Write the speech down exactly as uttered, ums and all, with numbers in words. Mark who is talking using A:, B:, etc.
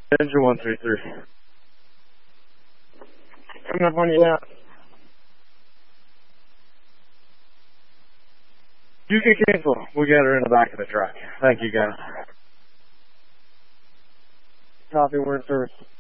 A: Engine one three three.
B: Coming up on you now.
A: You can cancel. We'll get her in the back of the truck. Thank you, guys.
B: Copy, we're in service.